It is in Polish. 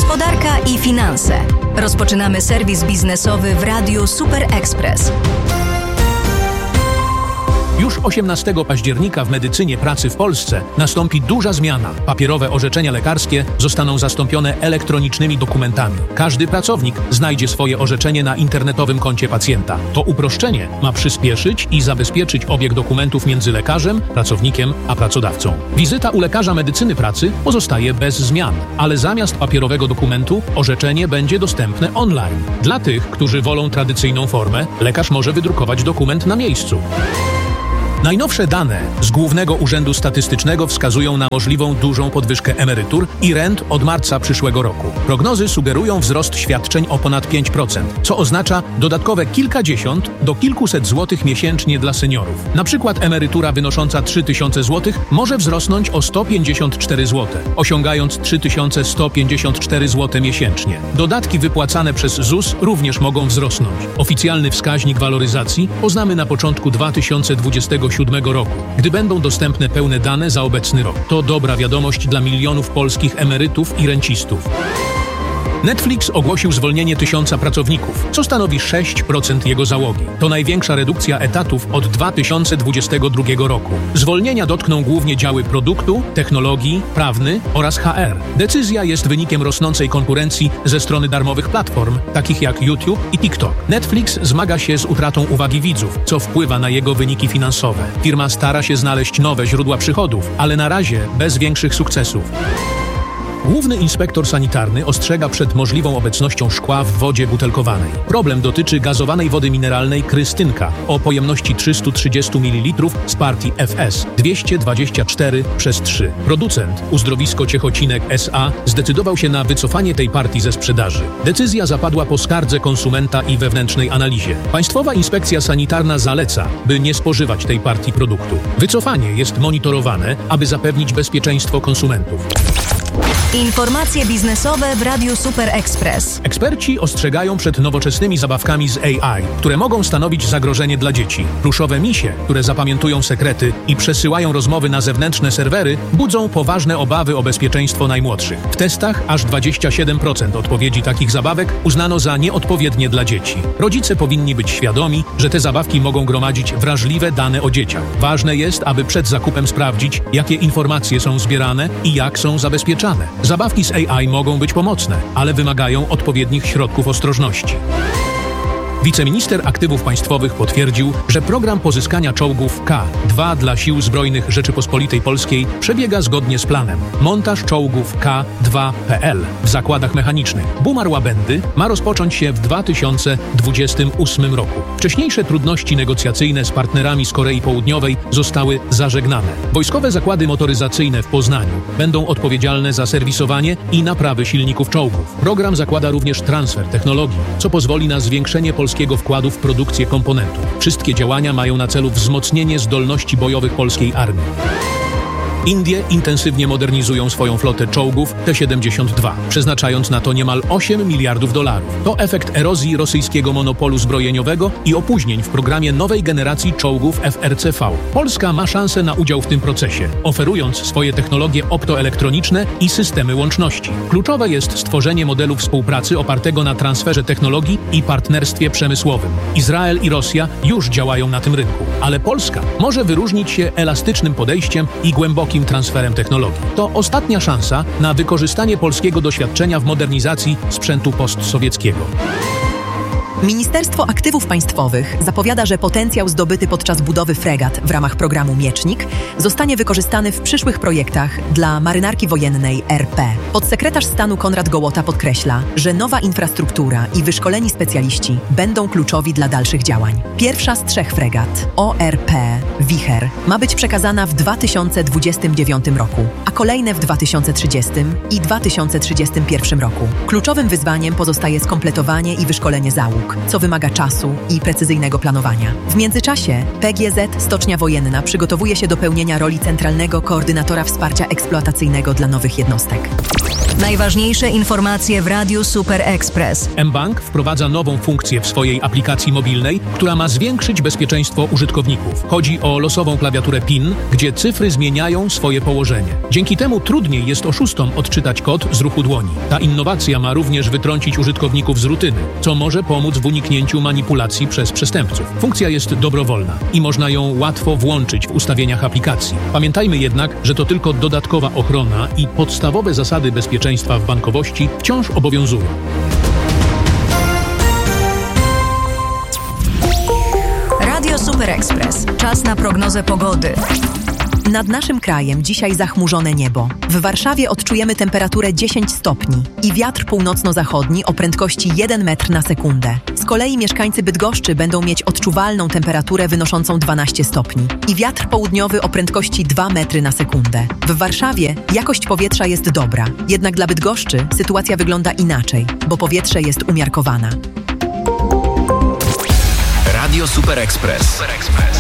Gospodarka i finanse. Rozpoczynamy serwis biznesowy w Radiu Super Express. Już 18 października w medycynie pracy w Polsce nastąpi duża zmiana. Papierowe orzeczenia lekarskie zostaną zastąpione elektronicznymi dokumentami. Każdy pracownik znajdzie swoje orzeczenie na internetowym koncie pacjenta. To uproszczenie ma przyspieszyć i zabezpieczyć obieg dokumentów między lekarzem, pracownikiem a pracodawcą. Wizyta u lekarza medycyny pracy pozostaje bez zmian, ale zamiast papierowego dokumentu orzeczenie będzie dostępne online. Dla tych, którzy wolą tradycyjną formę, lekarz może wydrukować dokument na miejscu. Najnowsze dane z Głównego Urzędu Statystycznego wskazują na możliwą dużą podwyżkę emerytur i rent od marca przyszłego roku. Prognozy sugerują wzrost świadczeń o ponad 5%, co oznacza dodatkowe kilkadziesiąt do kilkuset złotych miesięcznie dla seniorów. Na przykład emerytura wynosząca 3000 zł może wzrosnąć o 154 zł, osiągając 3154 zł miesięcznie. Dodatki wypłacane przez ZUS również mogą wzrosnąć. Oficjalny wskaźnik waloryzacji poznamy na początku 2027 roku, gdy będą dostępne pełne dane za obecny rok. To dobra wiadomość dla milionów polskich emerytów i rencistów. Netflix ogłosił zwolnienie 1000 pracowników, co stanowi 6% jego załogi. To największa redukcja etatów od 2022 roku. Zwolnienia dotkną głównie działy produktu, technologii, prawny oraz HR. Decyzja jest wynikiem rosnącej konkurencji ze strony darmowych platform, takich jak YouTube i TikTok. Netflix zmaga się z utratą uwagi widzów, co wpływa na jego wyniki finansowe. Firma stara się znaleźć nowe źródła przychodów, ale na razie bez większych sukcesów. Główny inspektor sanitarny ostrzega przed możliwą obecnością szkła w wodzie butelkowanej. Problem dotyczy gazowanej wody mineralnej Krystynka o pojemności 330 ml z partii FS 224/3. Producent, Uzdrowisko Ciechocinek S.A., zdecydował się na wycofanie tej partii ze sprzedaży. Decyzja zapadła po skardze konsumenta i wewnętrznej analizie. Państwowa Inspekcja Sanitarna zaleca, by nie spożywać tej partii produktu. Wycofanie jest monitorowane, aby zapewnić bezpieczeństwo konsumentów. Informacje biznesowe w Radiu Super Express. Eksperci ostrzegają przed nowoczesnymi zabawkami z AI, które mogą stanowić zagrożenie dla dzieci. Pluszowe misie, które zapamiętują sekrety i przesyłają rozmowy na zewnętrzne serwery, budzą poważne obawy o bezpieczeństwo najmłodszych. W testach aż 27% odpowiedzi takich zabawek uznano za nieodpowiednie dla dzieci. Rodzice powinni być świadomi, że te zabawki mogą gromadzić wrażliwe dane o dzieciach. Ważne jest, aby przed zakupem sprawdzić, jakie informacje są zbierane i jak są zabezpieczane. Zabawki z AI mogą być pomocne, ale wymagają odpowiednich środków ostrożności. Wiceminister Aktywów Państwowych potwierdził, że program pozyskania czołgów K2 dla Sił Zbrojnych Rzeczypospolitej Polskiej przebiega zgodnie z planem. Montaż czołgów K2PL w zakładach mechanicznych Bumar-Łabędy ma rozpocząć się w 2028 roku. Wcześniejsze trudności negocjacyjne z partnerami z Korei Południowej zostały zażegnane. Wojskowe zakłady motoryzacyjne w Poznaniu będą odpowiedzialne za serwisowanie i naprawy silników czołgów. Program zakłada również transfer technologii, co pozwoli na zwiększenie polskiego wkładu w produkcję komponentów. Wszystkie działania mają na celu wzmocnienie zdolności bojowych polskiej armii. Indie intensywnie modernizują swoją flotę czołgów T-72, przeznaczając na to niemal $8 miliardów. To efekt erozji rosyjskiego monopolu zbrojeniowego i opóźnień w programie nowej generacji czołgów FRCV. Polska ma szansę na udział w tym procesie, oferując swoje technologie optoelektroniczne i systemy łączności. Kluczowe jest stworzenie modelu współpracy opartego na transferze technologii i partnerstwie przemysłowym. Izrael i Rosja już działają na tym rynku, ale Polska może wyróżnić się elastycznym podejściem i głębokim transferem technologii. To ostatnia szansa na wykorzystanie polskiego doświadczenia w modernizacji sprzętu postsowieckiego. Ministerstwo Aktywów Państwowych zapowiada, że potencjał zdobyty podczas budowy fregat w ramach programu Miecznik zostanie wykorzystany w przyszłych projektach dla Marynarki Wojennej RP. Podsekretarz stanu Konrad Gołota podkreśla, że nowa infrastruktura i wyszkoleni specjaliści będą kluczowi dla dalszych działań. Pierwsza z 3 fregat, ORP Wicher, ma być przekazana w 2029 roku, a kolejne w 2030 i 2031 roku. Kluczowym wyzwaniem pozostaje skompletowanie i wyszkolenie załóg, co wymaga czasu i precyzyjnego planowania. W międzyczasie PGZ Stocznia Wojenna przygotowuje się do pełnienia roli centralnego koordynatora wsparcia eksploatacyjnego dla nowych jednostek. Najważniejsze informacje w Radiu Super Express. mBank wprowadza nową funkcję w swojej aplikacji mobilnej, która ma zwiększyć bezpieczeństwo użytkowników. Chodzi o losową klawiaturę PIN, gdzie cyfry zmieniają swoje położenie. Dzięki temu trudniej jest oszustom odczytać kod z ruchu dłoni. Ta innowacja ma również wytrącić użytkowników z rutyny, co może pomóc w uniknięciu manipulacji przez przestępców. Funkcja jest dobrowolna i można ją łatwo włączyć w ustawieniach aplikacji. Pamiętajmy jednak, że to tylko dodatkowa ochrona i podstawowe zasady bezpieczeństwa w bankowości wciąż obowiązują. Radio Super Express. Czas na prognozę pogody. Nad naszym krajem dzisiaj zachmurzone niebo. W Warszawie odczujemy temperaturę 10 stopni i wiatr północno-zachodni o prędkości 1 metr na sekundę. Z kolei mieszkańcy Bydgoszczy będą mieć odczuwalną temperaturę wynoszącą 12 stopni i wiatr południowy o prędkości 2 metry na sekundę. W Warszawie jakość powietrza jest dobra, jednak dla Bydgoszczy sytuacja wygląda inaczej, bo powietrze jest umiarkowana. Radio Super Express.